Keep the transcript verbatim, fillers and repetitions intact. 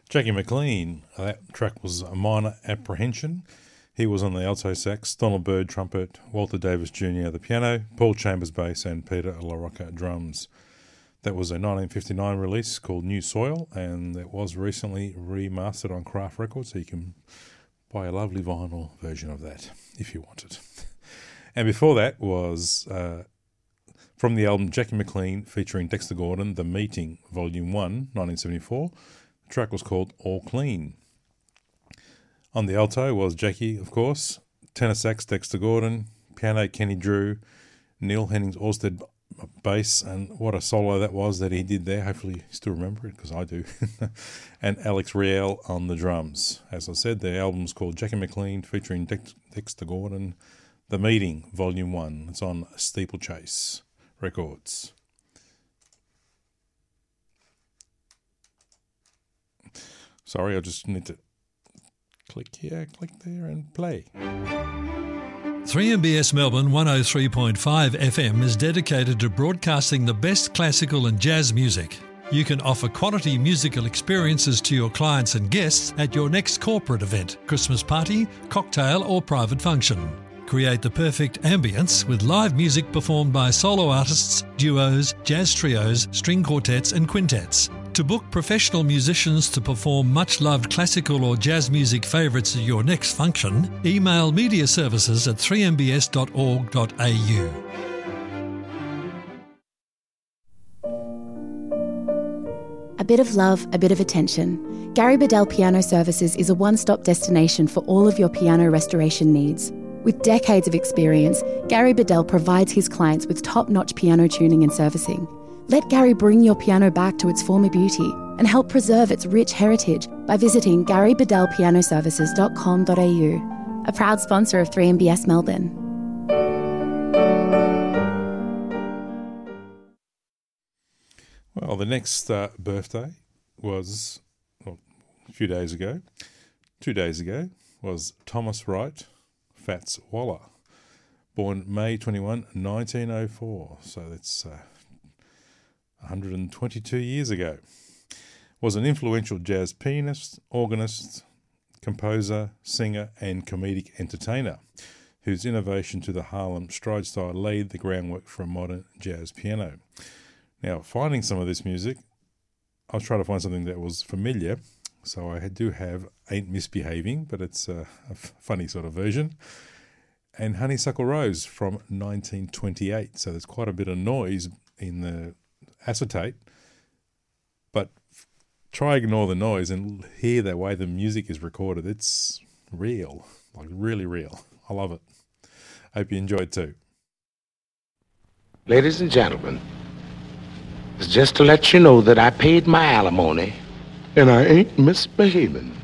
Jackie McLean, that track was A Minor Apprehension. He was on the alto sax, Donald Byrd trumpet, Walter Davis Junior the piano, Paul Chambers bass and Peter LaRocca drums. That was a nineteen fifty-nine release called New Soil, and it was recently remastered on Craft Records, so you can buy a lovely vinyl version of that if you want it. And before that was uh, from the album Jackie McLean featuring Dexter Gordon, The Meeting, Volume one, nineteen seventy-four. The track was called All Clean. On the alto was Jackie, of course, tenor sax Dexter Gordon, piano Kenny Drew, Neil Hennings Orsted bass, and what a solo that was that he did there. Hopefully you still remember it, because I do. And Alex Riel on the drums. As I said, the album's called Jackie McLean featuring Dex- Dexter Gordon, The Meeting, Volume one. It's on Steeplechase Records. Sorry, I just need to click here, click there and play. three M B S Melbourne one oh three point five F M is dedicated to broadcasting the best classical and jazz music. You can offer quality musical experiences to your clients and guests at your next corporate event, Christmas party, cocktail or private function. Create the perfect ambience with live music performed by solo artists, duos, jazz trios, string quartets and quintets. To book professional musicians to perform much-loved classical or jazz music favourites at your next function, email media services at three m b s dot org dot a u. A bit of love, a bit of attention. Gary Bedell Piano Services is a one-stop destination for all of your piano restoration needs. With decades of experience, Gary Bedell provides his clients with top-notch piano tuning and servicing. Let Gary bring your piano back to its former beauty and help preserve its rich heritage by visiting gary bedell piano services dot com dot a u, a proud sponsor of three M B S Melbourne. Well, the next uh, birthday was, well, a few days ago, two days ago, was Thomas Wright Fats Waller, born May twenty-first, nineteen oh four. So that's uh, one hundred twenty-two years ago. Was an influential jazz pianist, organist, composer, singer and comedic entertainer, whose innovation to the Harlem stride style laid the groundwork for a modern jazz piano. Now, finding some of this music, I was trying to find something that was familiar, so I do have Ain't Misbehaving, but it's a, a funny sort of version, and Honeysuckle Rose from nineteen twenty-eight, so there's quite a bit of noise in the acetate, but try ignore the noise and hear the way the music is recorded. It's real, like really real. I love it. Hope you enjoyed too. Ladies and gentlemen, it's just to let you know that I paid my alimony and I ain't misbehaving.